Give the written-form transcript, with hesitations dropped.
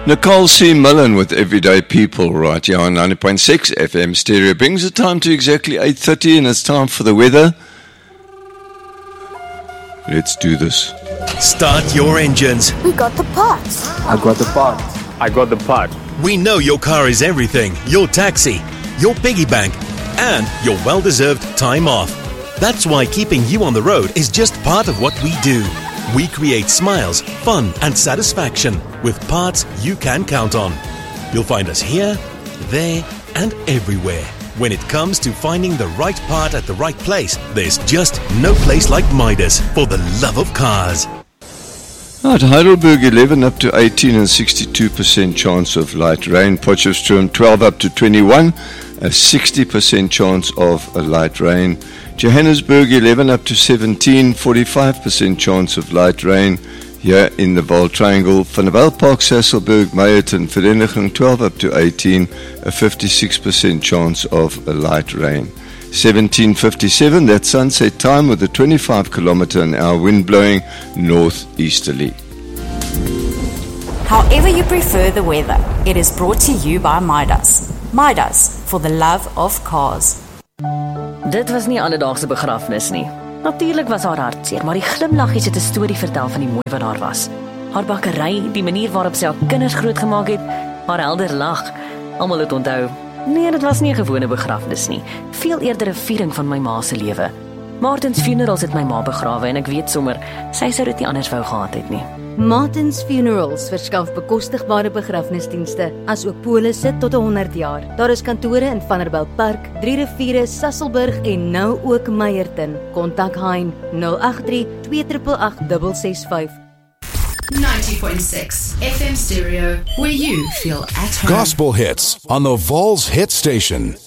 Nicole C. Millen with Everyday People right here on 90.6 FM Stereo brings the time to exactly 8:30 and it's time for the weather. Let's do this. Start your engines. We got the parts. I got the part. I got the part. We know your car is everything. Your taxi, your piggy bank, and your well-deserved time off. That's why keeping you on the road is just part of what we do. We create smiles, fun, and satisfaction with parts you can count on. You'll find us here, there, and everywhere. When it comes to finding the right part at the right place, there's just no place like Midas for the love of cars. At Heidelberg 11 up to 18 and 62% chance of light rain. Potchefstroom 12 up to 21, a 60% chance of a light rain. Johannesburg 11 up to 17, 45% chance of light rain. Here in the Vaal Triangle, Van der Bijl Park, Sasolburg, Meyerton, Vereniging 12 up to 18, a 56% chance of a light rain. 17:57, that's sunset time with a 25 km/h wind blowing northeasterly. However you prefer the weather, it is brought to you by Midas. Midas, for the love of cars. Dit was nie alledaagse begrafnis nie. Natuurlik was haar hartseer, maar die glimlaggies het 'n storie vertel van die mooi wat daar was. Haar bakkery, die manier waarop sy haar kinders grootgemaak het, haar helder lag. Almal het onthou. Nee, dit was nie 'n gewone begrafnis nie. Veel eerder 'n viering van my ma se lewe. Martins Funerals het my ma begrawe en ek weet sommer, sy sou dit nie anders wou gehad het nie. Martins Funerals verskaf bekostigbare begrafnisdienste, asook polisse tot 100 jaar. Daar is kantore in Van der Bijl Park, Drie Riviere, Sasolburg en nou ook Meyerton. Kontak Hein 083 288 665. 90.6 FM Stereo, where you feel at home. Gospel hits on the Vols Hit Station.